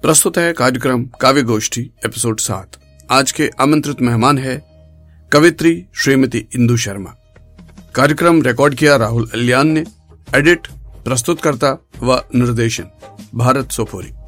प्रस्तुत है कार्यक्रम काव्य गोष्ठी एपिसोड 7। आज के आमंत्रित मेहमान है कवित्री श्रीमती इंदु शर्मा। कार्यक्रम रिकॉर्ड किया राहुल अलियान ने। एडिट, प्रस्तुतकर्ता व निर्देशन भारत सोपोरी।